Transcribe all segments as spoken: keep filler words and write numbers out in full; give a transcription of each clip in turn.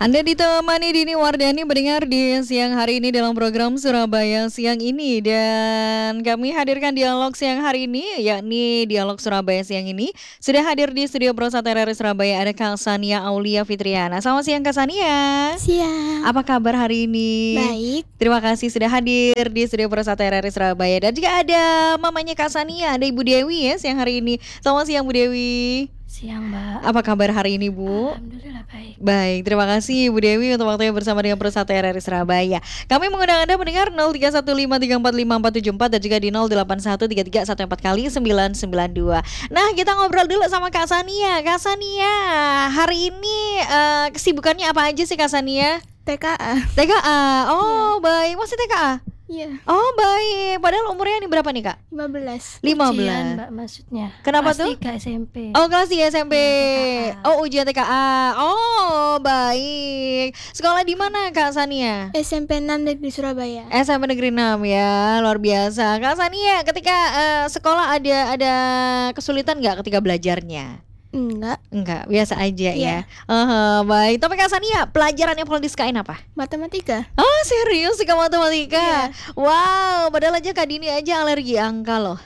Anda ditemani Dini Wardani mendengar di siang hari ini dalam program Surabaya Siang ini. Dan kami hadirkan dialog siang hari ini, yakni dialog Surabaya Siang ini. Sudah hadir di studio Prosa T R R I Surabaya ada Kak Sania Aulia Fitriana. Selamat siang Kak Sania. Siang. Apa kabar hari ini? Baik. Terima kasih sudah hadir di studio Prosa T R R I Surabaya. Dan juga ada mamanya Kak Sania, ada Ibu Dewi ya siang hari ini. Selamat siang Bu Dewi. Siang Mbak. Apa kabar hari ini Bu? Alhamdulillah baik. Baik, terima kasih Bu Dewi untuk waktunya bersama dengan Prosa T R R I Surabaya. Kami mengundang Anda mendengar nol tiga satu lima tiga empat lima empat tujuh empat dan juga di nol delapan satu tiga tiga satu empat kali sembilan sembilan dua. Nah, kita ngobrol dulu sama Kak Sania. Kak Sania, hari ini uh, kesibukannya apa aja sih Kak Sania? T K A. T K A. Oh, baik. Masih T K A? Iya. Oh, baik. Padahal umurnya ini berapa nih, Kak? lima belas. lima belas. Ujian, Mbak, maksudnya. Kenapa Kelas tuh? tiga S M P. Oh, kelas tiga S M P. Ujian T K A. Oh, ujian T K A. Oh, baik. Sekolah di mana, Kak Sania? S M P enam Negeri Surabaya. S M P Negeri enam ya, luar biasa. Kak Sania, ketika uh, sekolah ada ada kesulitan nggak ketika belajarnya? Enggak. Enggak, biasa aja Iya. ya. Uh, baik. Tapi Kak Sania, pelajaran yang paling disukain apa? Matematika. Oh, serius suka matematika? Iya. Wow, padahal aja Kak Dini aja alergi angka loh.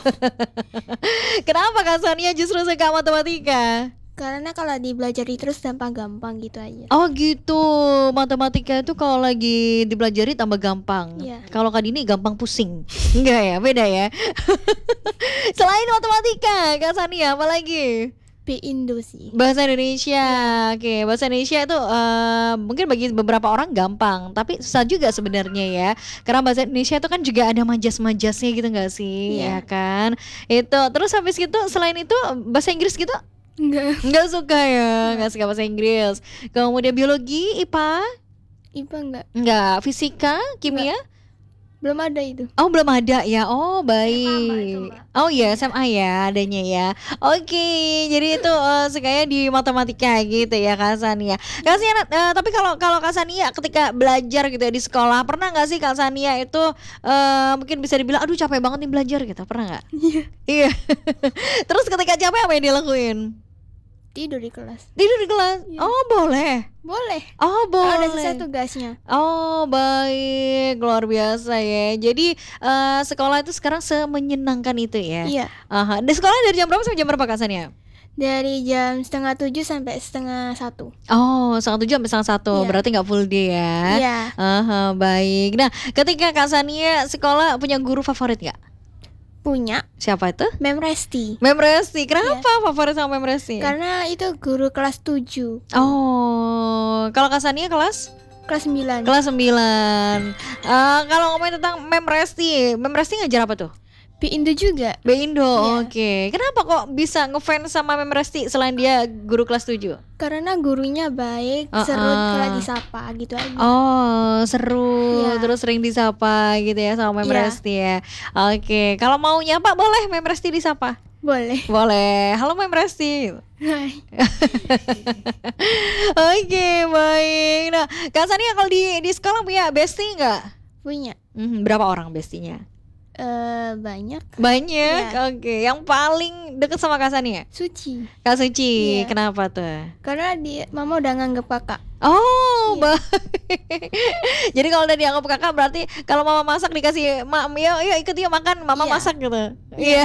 Kenapa Kak Sania justru suka matematika? Karena kalau dibelajari terus gampang-gampang gitu aja. Oh gitu, matematika itu kalau lagi dipelajari tambah gampang. Iya. Kalau Kak Dini gampang pusing. Enggak ya, beda ya. Selain matematika, Kak Sania apa lagi? B Indo sih. Bahasa Indonesia. Oke, bahasa Indonesia itu uh, mungkin bagi beberapa orang gampang, tapi susah juga sebenarnya ya. Karena bahasa Indonesia itu kan juga ada majas-majasnya gitu nggak sih, ya Iya. kan? Itu terus habis gitu, selain itu bahasa Inggris gitu Enggak. nggak suka ya, nggak suka bahasa Inggris. Kemudian biologi, I P A, I P A enggak. nggak, fisika, kimia. Belum ada itu. Oh belum ada ya, oh S M A, Mbak, itu, baik. Mbak. Oh iya S M A ya adanya ya. Oke, jadi itu uh, sukanya di matematika gitu ya Kak Sania. Kak Sania, uh, tapi kalau kalau Kak Sania ketika belajar gitu ya di sekolah, pernah nggak sih Kak Sania itu uh, mungkin bisa dibilang, aduh capek banget nih belajar gitu, pernah nggak? Iya. Iya. Terus ketika capek apa yang dilakuin? Tidur di kelas. Tidur di kelas? Iya. Oh boleh. Boleh. Oh Kalau boleh. udah selesai tugasnya. Oh baik, luar biasa ya. Jadi uh, sekolah itu sekarang semenyenangkan itu ya. Iya. Aha. Di sekolah dari jam berapa sampai jam berapa Kak Sania? Dari jam setengah tujuh sampai setengah satu. Oh, setengah tujuh sampai setengah satu. Iya. Berarti nggak full day ya? Iya. Aha, baik. Nah, ketika Kak Sania sekolah punya guru favorit nggak? Punya. Siapa itu? Mem Resti. Mem Resti. Kenapa favorit sama Mem Resti? Karena itu guru kelas tujuh. Oh, kalau Kak Sania kelas? Kelas sembilan. Kelas sembilan. Uh, kalau ngomongin tentang Mem Resti, Mem Resti ngajar apa tuh? B Indo juga. B Indo, Iya. oke. Kenapa kok bisa ngefans sama Mem Resti selain dia guru kelas tujuh? Karena gurunya baik, Uh-uh. seru kalau disapa gitu aja. Oh, seru. Iya. Terus sering disapa gitu ya sama Mem Iya. Resti ya. Oke, kalau mau nyapa boleh Mem Resti disapa? Boleh. Boleh. Halo Mem Resti. Hai. Oke, baik. Nah, Kak Sania kalau di di sekolah punya bestie nggak? Punya. Hmm, berapa orang bestinya? Eh banyak. Banyak. Iya. Oke, yang paling deket sama Kak Sania? Suci. Kak Suci. Iya. Kenapa tuh? Karena dia mama udah nganggep kakak. Oh, Iya. baik. Jadi kalau udah dianggap kakak berarti kalau mama masak dikasih, "Mam, yuk, yuk ikut yuk makan, mama Iya. masak" gitu. Iya.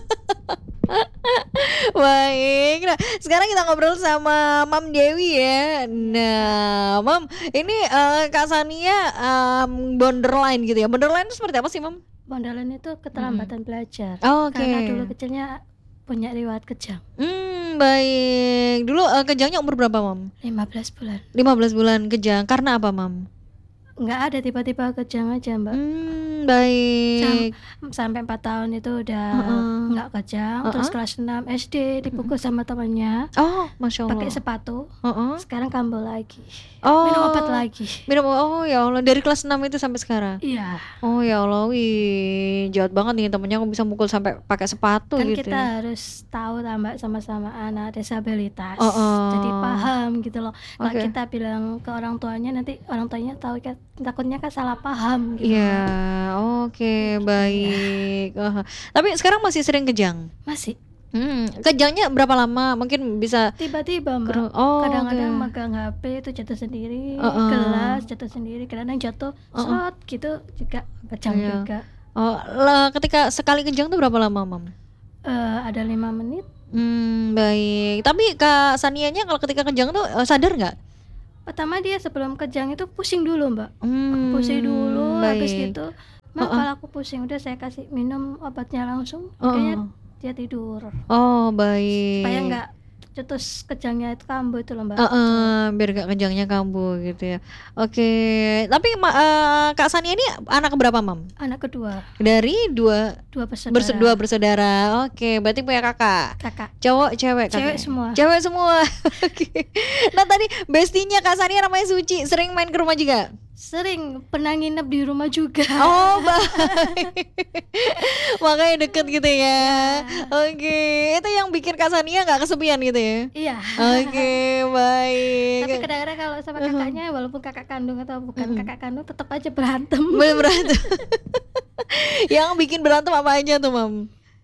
Baik. Nah, sekarang kita ngobrol sama Mam Dewi ya. Nah, Mam, ini eh, Kak Sania um, borderline gitu ya. Borderline itu seperti apa sih, Mam? Bondalan itu keterlambatan belajar. Oh, oke. Karena dulu kecilnya punya riwayat kejang. Hmm, baik. Dulu eh, kejangnya umur berapa, Mam? lima belas bulan. lima belas bulan kejang. Karena apa, Mam? Enggak ada tiba-tiba kejang aja, Mbak. Hmm, baik. Sampai empat tahun itu udah Uh-uh. enggak kejang. Uh-uh. Terus kelas enam S D dipukul sama temannya. Oh, Masya Allah. Pakai sepatu. Uh-uh. Sekarang kambuh lagi. Oh. Minum obat lagi. Minum, oh ya Allah, dari kelas enam itu sampai sekarang. Iya. Oh ya Allah, wih, jahat banget nih temennya, aku bisa mukul sampai pakai sepatu Kan gitu. kita ya. harus tahu lah, Mbak, sama-sama anak disabilitas. Oh, oh. Jadi paham gitu loh. Kalau Oke. kita bilang ke orang tuanya, nanti orang tuanya tahu kan, takutnya kan salah paham gitu. Iya, Mbak. oke, baik. Oh, tapi sekarang masih sering kejang. Masih. Hmm, kejangnya berapa lama? Mungkin bisa Tiba-tiba Mbak, kero oh, kadang-kadang oke. megang H P itu jatuh sendiri, Heeh. gelas jatuh sendiri, kadang-kadang jatuh Heeh. srot gitu juga kejang Iya. juga. Oh, lah ketika sekali kejang tuh berapa lama, Mam? Eee, ada lima menit. Mmm, baik. Tapi Kak Sanianya kalau ketika kejang tuh, eee, sadar nggak? Pertama dia sebelum kejang itu pusing dulu Mbak, pusing Mmm, dulu habis baik. gitu, "Ma, Heeh. kepalaku pusing." Udah saya kasih minum obatnya langsung, kayaknya Heeh. dia tidur. Oh, Supaya baik. nggak cetus kejangnya itu kambuh itu loh Mbak, gitu. Heeh, biar gak kejangnya kambuh gitu ya. Oke, tapi ma eee, Kak Sania ini anak keberapa, Mam? Anak kedua, Dari dua dua berse dua bersaudara. bersaudara. Oke, berarti punya kakak? Kakak. Cowok, cewek Cewek kakaknya? semua. Cewek semua. Oke. Nah tadi bestinya Kak Sania namanya Suci, sering main ke rumah juga? Sering, pernah nginep di rumah juga. Oh, baik. Makanya deket gitu ya. Oke, itu yang bikin Kak Sania nggak kesepian gitu ya? Iya. Oke, baik. Tapi kadang-kadang kalau sama Mhm. kakaknya walaupun kakak kandung atau bukan Mhm. kakak kandung tetap aja berantem. Bener berantem. Yang bikin berantem apa aja tuh, Mam?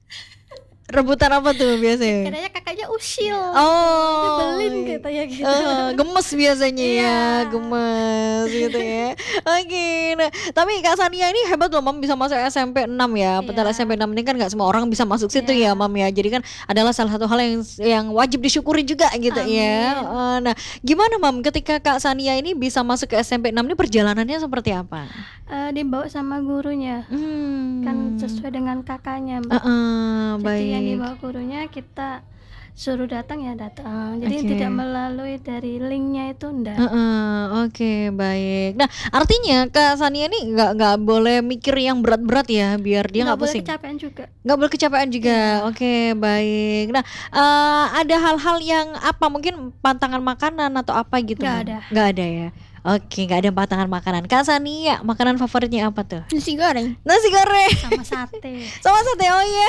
Rebutan apa tuh biasanya? Kadangnya kakaknya usil. Oh, Nyebelin baik. katanya gitu. Heeh, gemes biasanya ya, Iya. gemes gitu ya. Oke, nah tapi Kak Sania ini hebat loh, Mam, bisa masuk S M P enam ya. Padahal Iya. S M P enam ini kan nggak semua orang bisa masuk situ ya, Iya. Mam ya. Jadi kan adalah salah satu hal yang yang wajib disyukuri juga gitu ya. Amin. Heeh, nah, gimana, Mam, ketika Kak Sania ini bisa masuk ke S M P enam ini perjalanannya seperti apa? Eh, dibawa sama gurunya. Kan Hmm. sesuai dengan kakaknya, Mbak. Heeh, Jadi yang baik. dibawa gurunya kita suruh datang ya datang. Jadi Oke. tidak melalui dari linknya itu enggak. Heeh, oke, baik. Nah, artinya Kak Sania ini nggak nggak boleh mikir yang berat-berat ya, biar dia Nggak nggak boleh pusing. kecapean juga. Nggak boleh kecapean juga. Iya. Oke, baik. Nah, eee, ada hal-hal yang apa, mungkin pantangan makanan atau apa gitu, Nggak Mam? ada. Nggak ada ya? Oke, nggak ada pantangan makanan. Kak Sania, makanan favoritnya apa tuh? Nasi goreng. Nasi goreng. Sama sate. Sama sate, oh iya.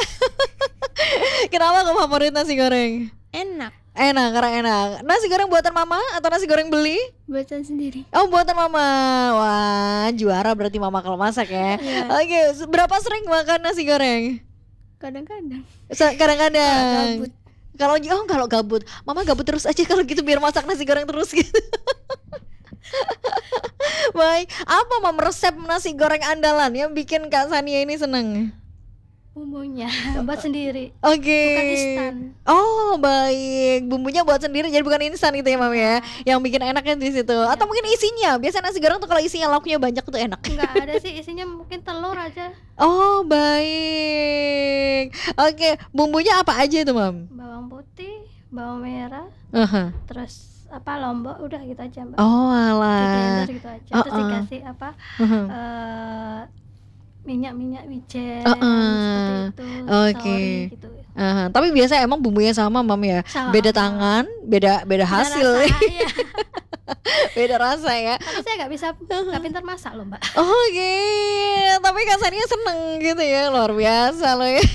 Kenapa kok favorit nasi goreng? Enak. Enak, karena enak. Nasi goreng buatan mama atau nasi goreng beli? Buatan sendiri. Oh, buatan mama. Wah, juara berarti mama kalau masak ya. Iya. Oke, se- berapa sering makan nasi goreng? Kadang-kadang. Se- Kadang-kadang. Gabut. Kalau oh kalau gabut, mama gabut terus aja kalau gitu biar masak nasi goreng terus gitu. Baik, apa, Mam, resep nasi goreng andalan yang bikin Kak Sania ini seneng? Bumbunya buat sendiri. Oke. Bukan instan. Oh, baik. Bumbunya buat sendiri jadi bukan instan itu ya, Mam ya. Yang bikin enaknya di situ. Atau mungkin isinya. Biasa nasi goreng tuh kalau isinya lauknya banyak tuh enak. Enggak ada sih, isinya mungkin telur aja. Oh, baik. Oke, bumbunya apa aja itu, Mam? Bawang putih, bawang merah, Aha. terus apa lombok, udah gitu aja Mbak. Oh, Di alah. blender gitu aja. Terus Uh-uh. dikasih apa? Aha. eh minyak-minyak wijen Uh-uh. seperti itu, Oke. saori gitu. Aha. Tapi biasa emang bumbunya sama, Mam ya. Sama. Beda tangan, beda beda Beda hasil. rasa, iya. Beda rasa ya. Tapi saya nggak bisa, nggak pintar masak loh Mbak. Oke, tapi Kak Sania seneng gitu ya, luar biasa loh ya.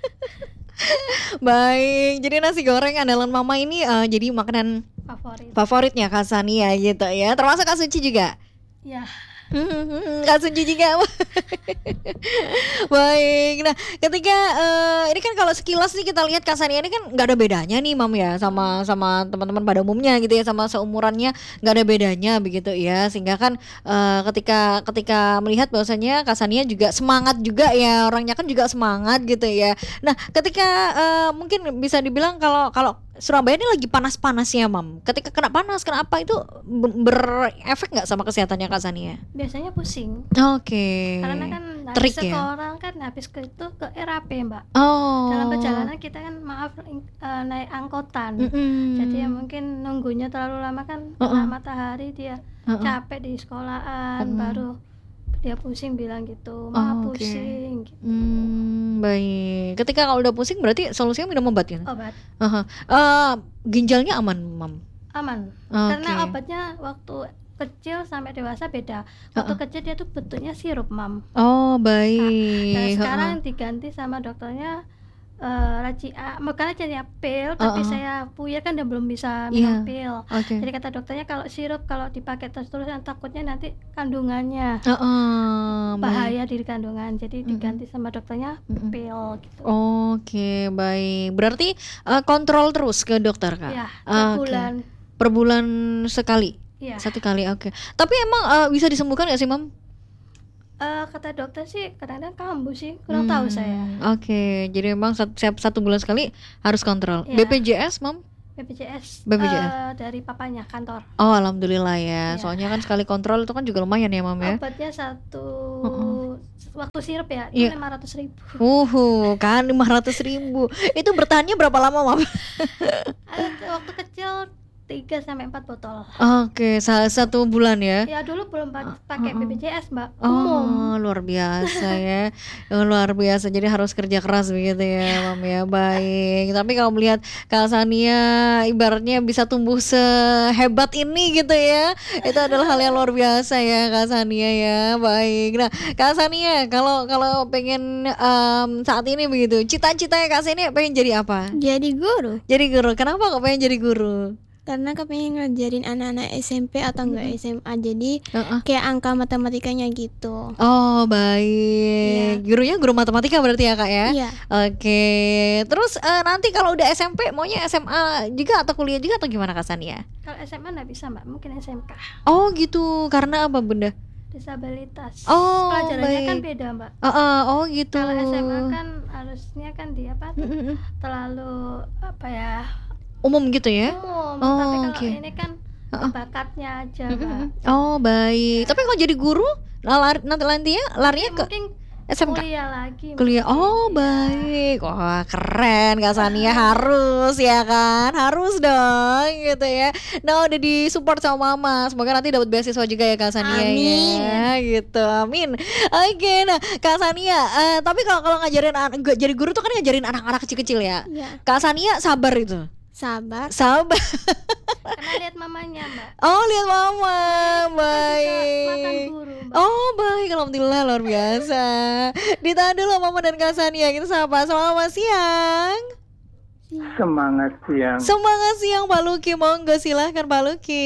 Baik, jadi nasi goreng andalan mama ini eh, jadi makanan Favorit. favoritnya Kak Sania gitu ya. Termasuk Kak Suci juga. Ya, Hmm, Kak Suci juga. Baik, nah ketika eh, ini kan kalau sekilas nih kita lihat Kak Sania ini kan nggak ada bedanya nih, Mam ya, sama sama teman-teman pada umumnya gitu ya, sama seumurannya nggak ada bedanya begitu ya, sehingga kan eh, ketika ketika melihat bahwasanya Kak Sania juga semangat juga ya, orangnya kan juga semangat gitu ya. Nah ketika eh, mungkin bisa dibilang kalau kalau Surabaya ini lagi panas-panasnya, Mam. Ketika kena panas, kena apa itu be- berefek nggak sama kesehatannya Kak Sania? biasanya pusing. Oke. Karena kan Terik habis ya? sekolah kan habis ke itu ke R A P Mbak. Oh. Dalam perjalanan kita kan maaf eh, naik angkotan. Mm-mm. Jadi ya mungkin nunggunya terlalu lama kan Uh-uh. kena matahari dia Uh-uh. capek di sekolahan, Mm. baru dia pusing bilang gitu, ma Oh, oke. pusing gitu. Hmm, baik. Ketika kalau udah pusing berarti solusinya minum obat ya? Obat Aha. Eh, ginjalnya aman, Mam. aman. Oke. Karena obatnya waktu kecil sampai dewasa beda. Waktu Uh-uh. kecil dia tuh bentuknya sirup, Mam. Oh, Dan baik. sekarang diganti sama dokternya eh raci A, makan aja pil, tapi Uh-uh. saya puyer kan udah belum bisa Iya. minum pil. Oke. Jadi kata dokternya kalau sirup kalau dipakai terus-terusan takutnya nanti kandungannya Heeh, baik. bahaya di kandungan. Jadi Mm-mm. diganti sama dokternya Mm-mm. pil gitu. Oke, baik. Berarti eh, kontrol terus ke dokter, Kak? Iya, Ah, per oke. bulan. Per bulan sekali? Iya. Satu kali, oke. Tapi emang eh, bisa disembuhkan nggak sih, Mam? Eh, kata dokter sih kadang-kadang kambuh sih, kurang tahu saya. Hmm, Oke, jadi memang satu, setiap satu bulan sekali harus kontrol. Iya. B P J S, Mam? B P J S, B P J S. eh, dari papanya kantor. Oh, alhamdulillah ya. Iya. Soalnya kan sekali kontrol itu kan juga lumayan ya, Mam ya. Obatnya satu Uh-uh. waktu sirup ya, Iya. itu lima ratus ribu. Uhu, kan lima ratus ribu. Itu bertahannya berapa lama, Mam? Eh, waktu kecil tiga sampai empat botol. Oke, sa- satu bulan ya. Ya dulu belum pa- pakai Uh-uh. B P J S, Mbak. Umum. Oh, luar biasa ya. Oh, luar biasa. Jadi harus kerja keras begitu ya, Mam ya. Baik. Tapi kalau melihat Kak Sania ibaratnya bisa tumbuh sehebat ini gitu ya. Itu adalah hal yang luar biasa ya, Kak Sania ya. Baik. Nah, Kak Sania kalau kalau pengen em, saat ini begitu, cita-citanya Kak Sania pengen jadi apa? Jadi guru Jadi guru. Kenapa kok pengen jadi guru? karena kepengen ngajarin anak-anak S M P atau enggak S M A, jadi Heeh. kayak angka matematikanya gitu. Oh, baik. Gurunya guru matematika berarti ya, Kak ya? Iya. Oke, terus eh, nanti kalau udah S M P maunya S M A juga atau kuliah juga atau gimana Kak Sania? Kalau S M A nggak bisa, Mbak. Mungkin S M K. Oh gitu, karena apa Bunda? Disabilitas. Oh, Pelajarannya kan baik. beda, Mbak. Oh, oh, oh gitu. Kalau S M A kan harusnya kan di apa tuh, Mm-mm. terlalu apa ya, Umum gitu ya? umum. Oh, Tapi kalau oke. ini kan Uh-uh. bakatnya aja, Mbak. Mm-mm. Oh baik. Tapi kalau jadi guru, lar- nanti nantinya larinya ke Mungkin S M K? kuliah lagi. Kuliah. mungkin. Oh Iya. baik. Wah keren Kak Sania, harus ya kan, harus dong gitu ya. Nah udah disupport sama mama, semoga nanti dapat beasiswa juga ya Kak Sania ya gitu, amin. Oke, nah Kak Sania, eh, tapi kalau kalau ngajarin an- nggak jadi guru tuh kan ngajarin anak-anak kecil-kecil ya. Iya. Kak Sania sabar itu, Sabar. sabar. Karena lihat mamanya, Mbak. Oh lihat mama, Juga baik. mantan guru, Mbak. Oh baik, alhamdulillah luar biasa. Ditahan dulu Mama dan Kak Sania, kita sapa. Selamat siang. Semangat siang. Semangat siang Pak Luki, monggo silahkan Pak Luki.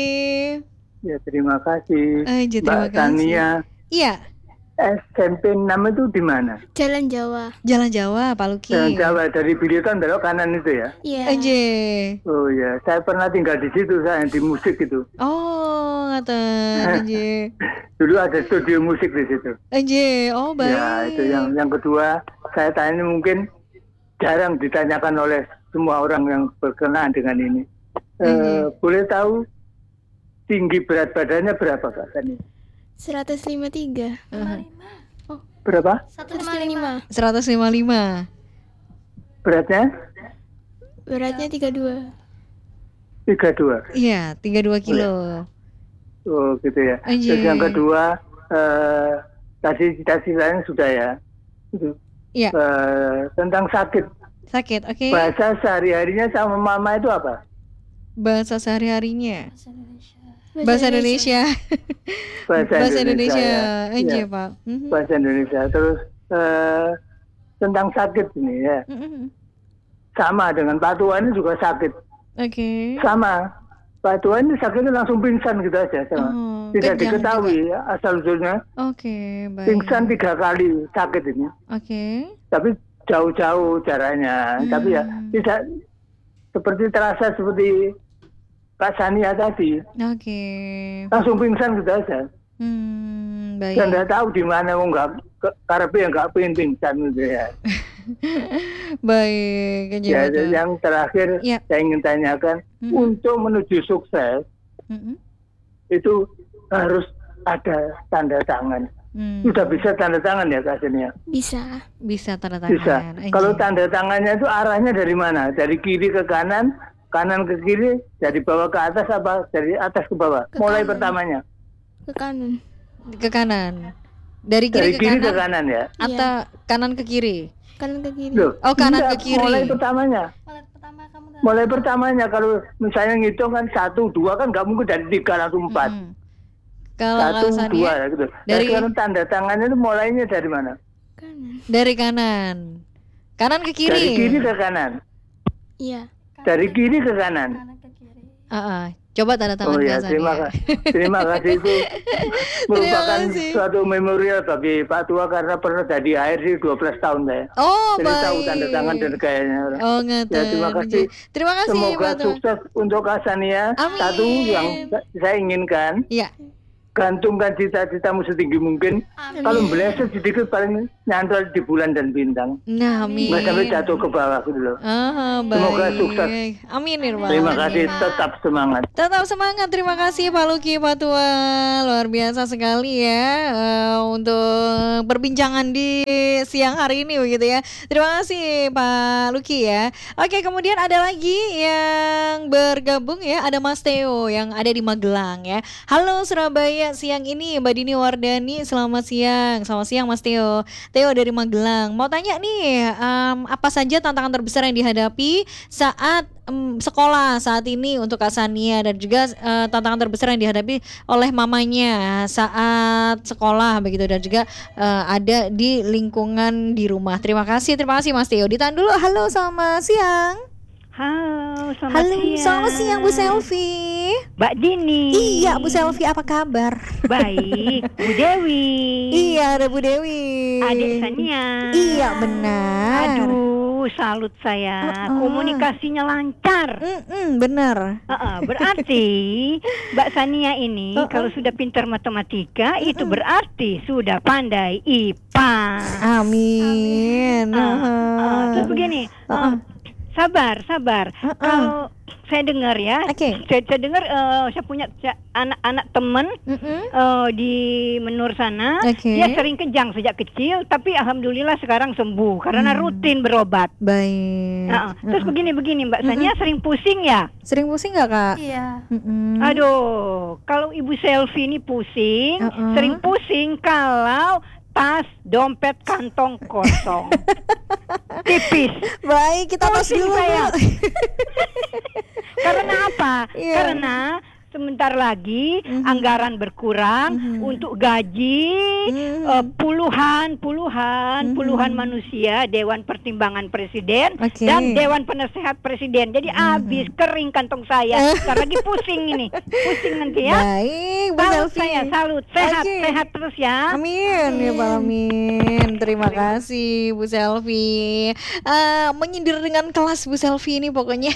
Ya terima kasih. Aja, terima Mbak kasih. Tania. Iya, S M P enam itu di mana? Jalan Jawa. Jalan Jawa Pak Luki. Jalan Jawa dari Biliton belok kanan itu ya. Iya. Aja. Oh ya, saya pernah tinggal di situ, saya di musik itu. Oh, ngaten aja. Dulu ada studio musik di situ. Aja. Oh baik. Ya itu yang yang kedua, saya tanya mungkin jarang ditanyakan oleh semua orang yang berkenaan dengan ini. Eh, Mhm. Boleh tahu tinggi berat badannya berapa Kak Tania? seratus lima puluh tiga. Uh-huh. Berapa? seratus seratus lima puluh lima. lima. seratus lima puluh lima. Beratnya? Beratnya tiga puluh dua. tiga puluh dua. Iya, tiga puluh dua kilo. Oh gitu ya. Anjir. Terus yang kedua, eh, tadi cita-citanya sudah ya. Itu. Iya, Eh, tentang sakit. sakit. Oke. Bahasa sehari-harinya sama mama itu apa? Bahasa sehari-harinya. Bahasa Indonesia. Bahasa Indonesia. Bahasa, Bahasa Indonesia. ya. Aja, Ya, Pak. Mhm. bahasa Indonesia. Terus eh, tentang sakit ini ya. Mhm. Sama dengan Pak Tuan ini juga sakit. Oke. Sama. Pak Tuan ini sakitnya langsung pingsan gitu aja. Sama. Oh, Tidak kejang diketahui asal usulnya. Oke, baik. Pingsan tiga kali sakit ini. Oke. Tapi jauh-jauh jaraknya. Hmm. Tapi ya tidak seperti terasa seperti Kak Sania tadi. Oke. Langsung pingsan gitu aja. Hmm, baik. Dan nggak tahu di mana mau nggak ke- karena yang nggak pengen pingsan gitu ya. Baik, aja Ya, betul. yang terakhir Ya. saya ingin tanyakan Mhm. untuk menuju sukses Mhm. itu harus ada tanda tangan. Hmm, Sudah bisa tanda tangan ya Kak Sania? Bisa. bisa tanda tangan. Bisa. Aja. Kalau tanda tangannya itu arahnya dari mana? Dari kiri ke kanan, kanan ke kiri, dari bawah ke atas apa dari atas ke bawah? Ke Mulai kanan. pertamanya. Ke kanan. Ke kanan. Dari kiri Dari ke kiri kanan ke kanan ya. atau kanan ke kiri? Kanan ke kiri. Loh, Oh, kanan enggak, ke kiri. Mulai pertamanya. Mulai pertama kamu dah. Mulai pertamanya kalau misalnya ngitung kan satu dua kan nggak mungkin dari tiga langsung empat. Mm-mm. Kalau Satu Kak dua Sania gitu. dari- Dari tanda tangannya itu mulainya dari mana? Kanan. dari kanan. Kanan ke kiri. Dari kiri ke kanan. Iya. Dari kiri ke kanan. Kanan ke kiri. Uh-uh. Coba tanda tangan Oh ya, Kak terima Sania. kasih. Terima kasih itu merupakan kasih. suatu memorial bagi Pak Tua karena pernah jadi A R D dua belas tahun saya. Oh, Jadi baik. tahu tanda tangan dan gayanya. Oh, ngeten. Ya, terima kasih. Terima kasih, Semoga Pak Tua. sukses untuk Kak Sania. Amin. Satu yang saya inginkan, Iya. gantungkan cita-citamu setinggi mungkin. Kalau meleset sedikit paling nyantol di bulan dan bintang. Nah, amin. Nggak sampai jatuh ke bawah gitu loh. Ah, baik. Semoga sukses. Amin, Irma. Terima kasih, tetap semangat. Tetap semangat, terima kasih Pak Luki Pak Tua. Luar biasa sekali ya eh, untuk perbincangan di siang hari ini begitu ya. Terima kasih Pak Luki ya. Oke, kemudian ada lagi yang bergabung ya, ada Mas Theo yang ada di Magelang ya. Halo Surabaya, siang ini Mbak Dini Wardani, selamat siang. Selamat siang Mas Theo. Theo dari Magelang. Mau tanya nih, em, apa saja tantangan terbesar yang dihadapi saat em, sekolah saat ini untuk Kak Sania, dan juga eh, tantangan terbesar yang dihadapi oleh mamanya saat sekolah begitu, dan juga eh, ada di lingkungan di rumah. Terima kasih, terima kasih Mas Theo. Ditahan dulu. Halo, selamat siang. Halo, selamat Halo, siang. selamat siang Bu Selvi. Mbak Dini. Iya, Bu Selvi, apa kabar? Baik, Bu Dewi. Iya, ada Bu Dewi. Adik Sania. Iya, benar. Aduh, salut saya. Uh-uh. Komunikasinya lancar. Mm-mm, benar. Uh-uh, berarti Mbak Sania ini Uh-uh. kalau sudah pintar matematika itu berarti sudah pandai I P A. Amin. Uh, uh, terus begini. uh, Sabar, sabar. Uh-uh. Kalau saya dengar ya, Oke. saya, saya dengar eh, saya punya saya- anak-anak teman Mm-mm. eh, di Menur sana, Oke. dia sering kejang sejak kecil, tapi alhamdulillah sekarang sembuh karena Hmm. rutin berobat. Baik. Uh-uh. Terus Uh-uh. begini-begini Mbak Sania sering pusing ya? Sering pusing nggak Kak? Iya. Mm-mm. Aduh, kalau Ibu Selvi ini pusing, Uh-uh. sering pusing kalau tas, dompet, kantong kosong. Tipis. Baik, kita tos Pusing dulu saya. Bu. Karena apa? Iya. Karena sebentar lagi Mhm. anggaran berkurang Mhm. untuk gaji Mhm. eh, puluhan, puluhan, Mhm. puluhan manusia Dewan Pertimbangan Presiden Oke. dan Dewan Penasehat Presiden. Jadi habis kering kantong saya. Sekarang lagi pusing ini, pusing nanti ya. Baik, Bu Salut Selvi. saya, salut, sehat, Oke. sehat terus ya. Amin, ya Pak, amin. Terima kasih Bu Selvi. Eh, menyindir dengan kelas Bu Selvi ini pokoknya.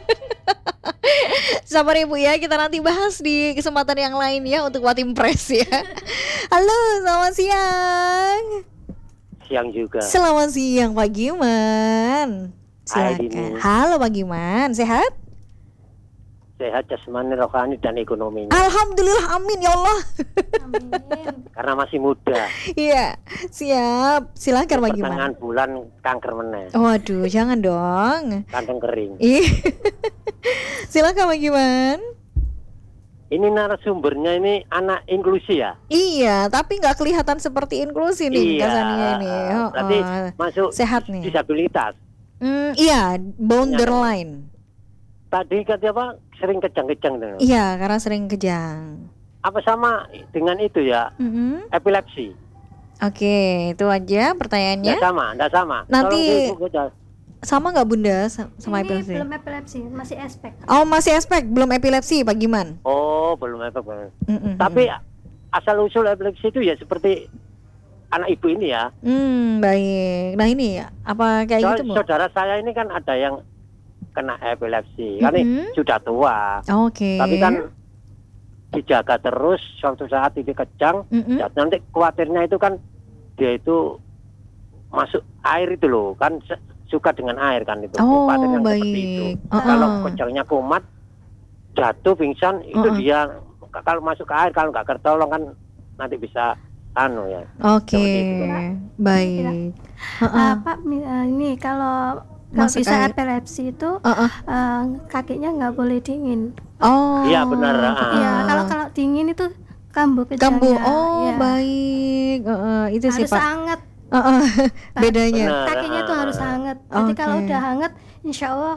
Sabar ya Bu ya, kita nanti bahas di kesempatan yang lain ya untuk Watim Press ya. Halo, selamat siang. Siang juga. Selamat siang Pak Giman. Hai, Silakan. Dini. Halo Pak Giman, sehat? Sehat jasmani, rohani dan ekonominya. Alhamdulillah, amin ya Allah. Amin. Karena masih muda. Iya, siap. Silakan Pak Giman. Pertengahan bulan kanker meneh, Waduh, jangan dong. kantong kering. Ih. Silakan Pak Giman. Ini narasumbernya ini anak inklusi ya? Iya, tapi nggak kelihatan seperti inklusi nih Kak Sania ini. Oh, Berarti oh. masuk Sehat nih. disabilitas. Hmm, iya, borderline. Tadi kata apa? Sering kejang-kejang dengan. Iya, karena sering kejang. Apa sama dengan itu ya? Mm-mm. Epilepsi? Oke, itu aja pertanyaannya. Enggak sama, enggak sama. Nanti- Tolong di- Sama nggak Bunda sa- sama Ini epilepsi? belum epilepsi, masih aspek. Oh, masih aspek, belum epilepsi Pak Giman. Oh, belum apa belum. Mm-mm. Tapi asal usul epilepsi itu ya seperti anak ibu ini ya. Hmm, baik. Nah ini apa kayak So- gitu Bu? saudara saya ini kan ada yang kena epilepsi, kan Mhm. ini sudah tua, Oke. tapi kan dijaga terus, suatu saat ini kejang, Mm-mm. ya, nanti khawatirnya itu kan dia itu masuk air itu loh, kan se- suka dengan air kan itu, Oh, khawatirnya seperti itu. baik. Kalau Uh-uh. kejangnya kumat, jatuh pingsan, itu Uh-uh. dia k- kalau masuk ke air, kalau nggak ketolong kan nanti bisa anu ya. Oke, Seperti itu, baik. Ah, Heeh. Pak, mi- eh, ini kalau kalau Masuk bisa air. epilepsi itu Heeh. eh, kakinya nggak boleh dingin. Oh. Iya, benar. Ah. Iya, kalau kalau dingin itu kambuh kejangnya. Kambuh. Oh, Iya. baik. Heeh, itu sih Harus Pak. hangat. Heeh. Bedanya. Benar. Kakinya itu harus hangat. Jadi Oke. kalau udah hangat, insya Allah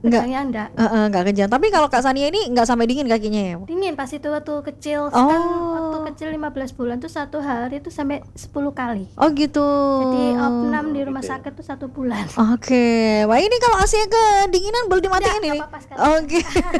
Enggak. kejangnya enggak. Heeh, nggak kejang. Tapi kalau Kak Sania ini nggak sampai dingin kakinya ya? Dingin pas itu waktu kecil. Oh. Kan waktu kecil lima belas bulan tuh satu hari tuh sampai sepuluh kali. Oh gitu. Jadi opnam di rumah Gitu. sakit tuh satu bulan. Oke, wah ini kalau A C kedinginan boleh dimatiin Enggak, ini. nggak apa-apa sekali. Oke.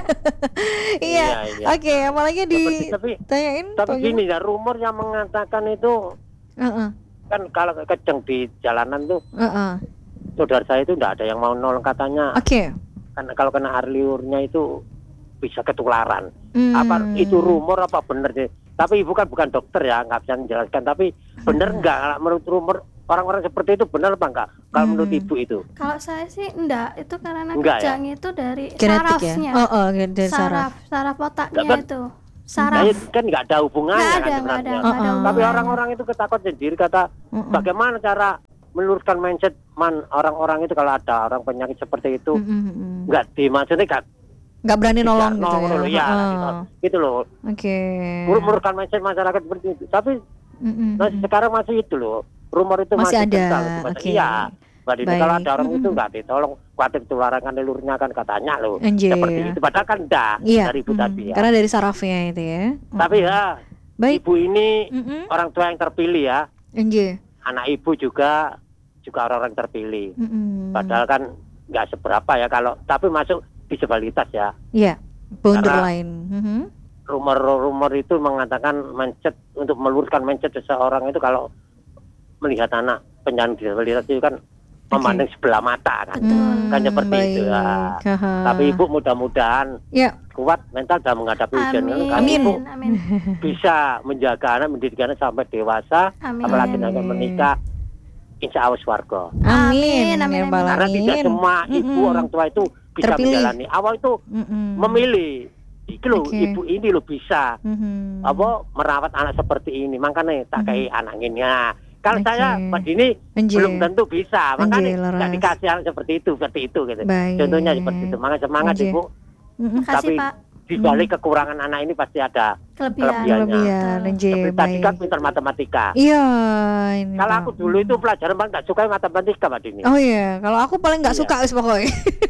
Iya. Iya, iya. Oke, apalagi Seperti- tapi- ditanyain. Tapi Pak gini ya, rumor yang mengatakan itu Gimana? Heeh, kan kalau kejang di jalanan tuh heeh. saudara saya itu enggak ada yang mau nolong katanya. Oke. Kan kalau kena air liurnya itu bisa ketularan. Hmm. Apa itu rumor apa bener sih? Tapi ibu kan bukan dokter ya, nggak bisa menjelaskan. Tapi bener nggak kalau menurut rumor orang-orang seperti itu benar apa enggak? Kalau menurut Hmm. ibu itu? Kalau saya sih enggak, itu karena Enggak ya? kejang itu dari Genetik ya. sarafnya. Oh, oh, dari saraf. saraf, saraf otaknya Nggak, itu. Saraf. Nah, kan nggak ada hubungannya Nggak kan ada, nggak ada, sebenarnya. nggak ada Uh-uh. Tapi hubungannya. orang-orang itu ketakut sendiri kata Mm-mm. bagaimana cara meluruskan mindset man orang-orang itu kalau ada orang penyakit seperti itu Mm-mm. nggak di maksudnya nggak Nggak berani nolong tidak gitu nolong dulu, ya. ya, Heeh. gitu. Gitu loh. Oke. Melur- meluruskan mindset masyarakat seperti itu. Tapi Mm-mm. masih sekarang masih itu loh. Rumor itu Masih masih, ada, kental di masa- oke. Iya. Mbak Dini, Baik. kalau ada orang itu Mm-mm. nggak ditolong, khawatir ketularan kan leluhurnya kan katanya loh. Anjir. Seperti itu. Padahal kan enggak Iya. dari ibu Mm-mm. tadi ya. Karena dari sarafnya itu ya. Tapi ya, Baik. ibu ini Mm-mm. orang tua yang terpilih ya. Anjir. Anak ibu juga juga orang-orang terpilih. Mm-mm. Padahal kan nggak seberapa ya kalau tapi masuk disabilitas ya. Iya. Borderline. Mhm. Rumor-rumor itu mengatakan mindset untuk meluruskan mindset seseorang itu kalau melihat anak penyandang disabilitas itu kan memandang sebelah mata kan. Betul. Kan seperti itu, ya. baik. Haha. Tapi ibu mudah-mudahan Ya. kuat mental dalam menghadapi ujian Amin. ini. Kan Amin. ibu Amin. bisa menjaga anak, mendidik anak sampai dewasa, Amin. apalagi nanti menikah, insya Allah swarga. Amin. Amin, amin, Ya, amin. Bang, Karena tidak amin. semua ibu Mm-mm. orang tua itu bisa Terpilih. menjalani. Awal itu Mm-mm. memilih. Iki loh, Oke. ibu ini loh bisa Mhm. apa merawat anak seperti ini. Makanya tak Mhm. kayak anak ini. Nah, kalau Oke. saya Mbak Dini Anjir. belum tentu bisa. Makanya Anjir, nggak Laras. dikasih hal seperti itu, seperti itu gitu. Baik. Contohnya seperti itu. Makanya semangat Anjir. ibu. Mm-mm. Makasih Tapi Pak. di balik kekurangan anak ini pasti ada Kelebihan. kelebihannya. Kelebihan. Anjir. Seperti tadi Baik. kan pintar matematika. Iya. Ini, Kalau Pak. aku dulu itu pelajaran paling nggak suka matematika Mbak Dini. Oh iya, kalau aku paling nggak Iya. suka wis pokoknya.